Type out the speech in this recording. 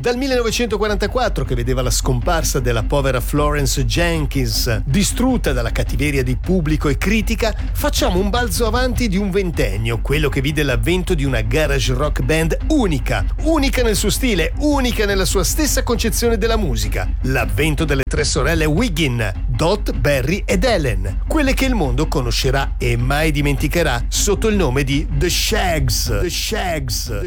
Dal 1944, che vedeva la scomparsa della povera Florence Jenkins, distrutta dalla cattiveria di pubblico e critica, facciamo un balzo avanti di un ventennio, quello che vide l'avvento di una garage rock band unica nel suo stile, unica nella sua stessa concezione della musica. L'avvento delle tre sorelle Wiggin, Dot, Barry ed Ellen, quelle che il mondo conoscerà e mai dimenticherà sotto il nome di The Shags.